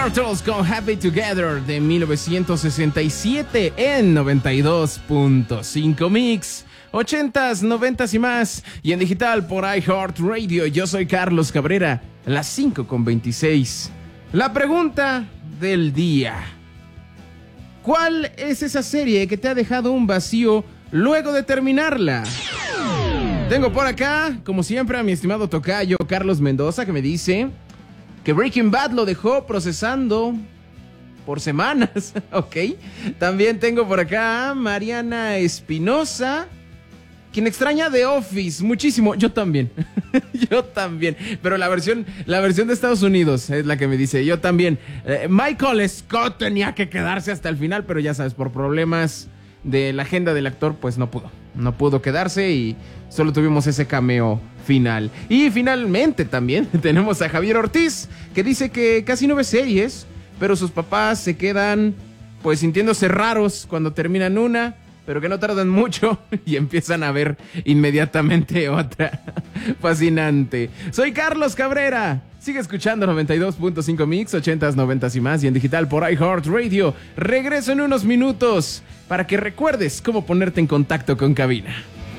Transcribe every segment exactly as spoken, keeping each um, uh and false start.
Turtles con Happy Together de mil novecientos sesenta y siete en noventa y dos punto cinco Mix. ochentas, noventas y más. Y en digital por iHeartRadio. Yo soy Carlos Cabrera. Las cinco con veintiséis. La pregunta del día: ¿cuál es esa serie que te ha dejado un vacío luego de terminarla? Tengo por acá, como siempre, a mi estimado tocayo Carlos Mendoza, que me dice que Breaking Bad lo dejó procesando por semanas, ¿ok? También tengo por acá a Mariana Espinosa, quien extraña The Office muchísimo. Yo también, yo también. Pero la versión, la versión de Estados Unidos es la que me dice, yo también. Eh, Michael Scott tenía que quedarse hasta el final, pero ya sabes, por problemas de la agenda del actor, pues no pudo. No pudo quedarse y solo tuvimos ese cameo final. Y finalmente también tenemos a Javier Ortiz, que dice que casi no ve series, pero sus papás se quedan pues sintiéndose raros cuando terminan una, pero que no tardan mucho y empiezan a ver inmediatamente otra. Fascinante. Soy Carlos Cabrera. Sigue escuchando noventa y dos punto cinco Mix, ochentas, noventas y más, y en digital por iHeartRadio. Regreso en unos minutos para que recuerdes cómo ponerte en contacto con cabina.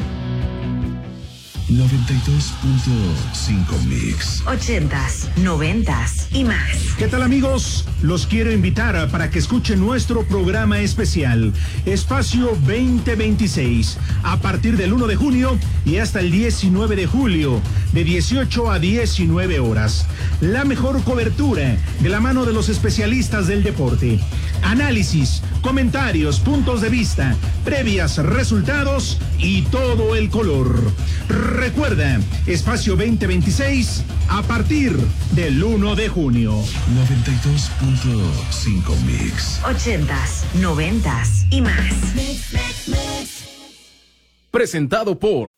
noventa y dos punto cinco Mix. Ochentas, noventas y más. ¿Qué tal, amigos? Los quiero invitar para que escuchen nuestro programa especial Espacio veinte veintiséis a partir del uno de junio y hasta el diecinueve de julio de dieciocho a diecinueve horas. La mejor cobertura de la mano de los especialistas del deporte. Análisis, comentarios, puntos de vista, previas, resultados y todo el color. Recuerda, Espacio veinte veintiséis a partir del uno de junio. noventa y dos punto cinco Mix. Ochentas, noventas y más. Presentado por